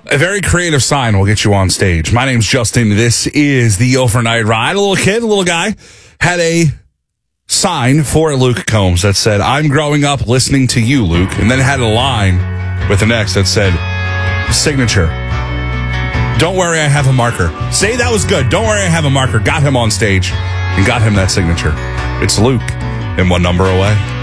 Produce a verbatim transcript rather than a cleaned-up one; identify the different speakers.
Speaker 1: A very creative sign will get you on stage. My name's Justin. This is the Overnight Ride. A little kid, a little guy, had a sign for Luke Combs that said, "I'm growing up listening to you, Luke." And then had a line with an X that said, "Signature. Don't worry, I have a marker." Say that was good. Don't worry, I have a marker. Got him on stage and got him that signature. It's Luke and one number away.